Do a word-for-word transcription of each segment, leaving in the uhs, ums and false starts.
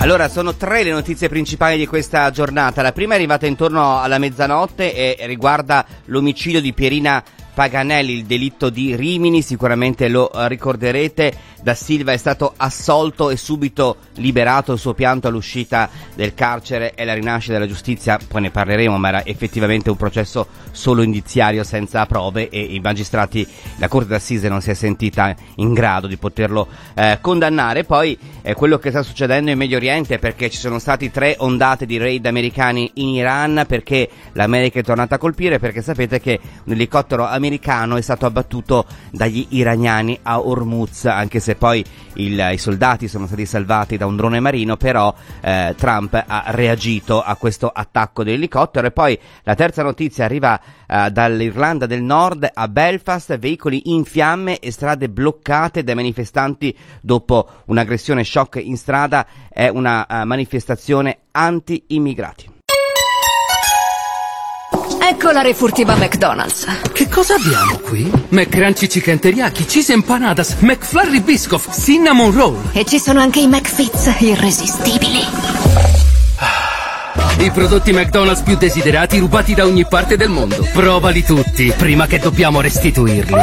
Allora, sono tre le notizie principali di questa giornata. La prima è arrivata intorno alla mezzanotte e riguarda l'omicidio di Pierina Paganelli, il delitto di Rimini. Sicuramente lo ricorderete. Da Silva è stato assolto e subito liberato. Il suo pianto all'uscita del carcere e la rinascita della giustizia, poi ne parleremo, ma era effettivamente un processo solo indiziario senza prove e i magistrati, la Corte d'Assise non si è sentita in grado di poterlo eh, condannare. Poi eh, quello che sta succedendo in Medio Oriente, perché ci sono stati tre ondate di raid americani in Iran, perché l'America è tornata a colpire, perché sapete che un elicottero americano è stato abbattuto dagli iraniani a Hormuz, anche se poi il, i soldati sono stati salvati da un drone marino, però eh, Trump ha reagito a questo attacco dell'elicottero. E poi la terza notizia arriva eh, dall'Irlanda del Nord. A Belfast veicoli in fiamme e strade bloccate dai manifestanti dopo un'aggressione shock in strada. È una uh, manifestazione anti-immigrati. Ecco la refurtiva McDonald's. Che cosa abbiamo qui? McCrunchy Chicken Teriyaki, Cheese Empanadas, McFlurry Biscoff, Cinnamon Roll. E ci sono anche i McFits irresistibili. I prodotti McDonald's più desiderati rubati da ogni parte del mondo. Provali tutti, prima che dobbiamo restituirli.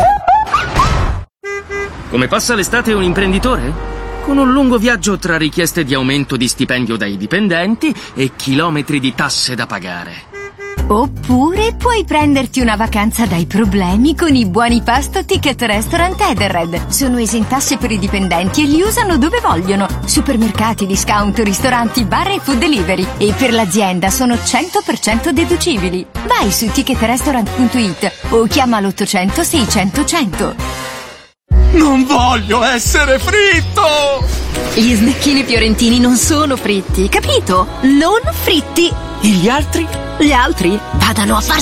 Come passa l'estate un imprenditore? Con un lungo viaggio tra richieste di aumento di stipendio dai dipendenti e chilometri di tasse da pagare. Oppure puoi prenderti una vacanza dai problemi con i buoni pasto Ticket Restaurant Edenred. Sono esentasse per i dipendenti e li usano dove vogliono. Supermercati, discount, ristoranti, bar e food delivery. E per l'azienda sono cento per cento deducibili. Vai su ticket restaurant punto it o chiama l'ottocento seicento cento. Non voglio essere fritto! Gli snecchini fiorentini non sono fritti, capito? Non fritti! E gli altri? Gli altri vadano a far